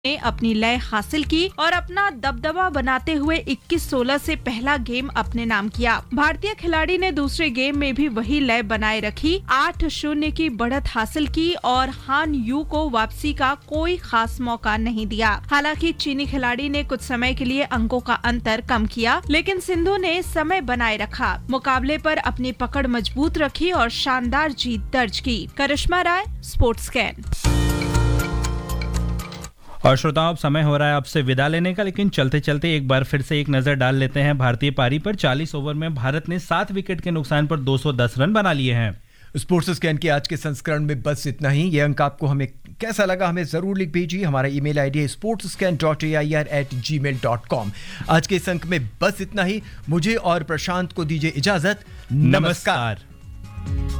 ने अपनी लय हासिल की और अपना दबदबा बनाते हुए 21-16 से पहला गेम अपने नाम किया। भारतीय खिलाड़ी ने दूसरे गेम में भी वही लय बनाए रखी, 8-0 की बढ़त हासिल की और हान यू को वापसी का कोई खास मौका नहीं दिया। हालांकि चीनी खिलाड़ी ने कुछ समय के लिए अंकों का अंतर कम किया, लेकिन सिंधु ने समय बनाए रखा, मुकाबले पर अपनी पकड़ मजबूत रखी और शानदार जीत दर्ज की। करिश्मा राय, स्पोर्ट्स स्कैन। और श्रोताओं, अब समय हो रहा है आपसे विदा लेने का, लेकिन चलते चलते एक बार फिर से एक नजर डाल लेते हैं भारतीय पारी पर। 40 ओवर में भारत ने 7 विकेट के नुकसान पर 210 रन बना लिए हैं। स्पोर्ट्स स्कैन के आज के संस्करण में बस इतना ही। ये अंक आपको हमें कैसा लगा, हमें जरूर लिख भेजिए। हमारा ईमेल आईडी है sportscan.air@gmail.com। आज के इस अंक में बस इतना ही। मुझे और प्रशांत को दीजिए इजाजत। नमस्कार।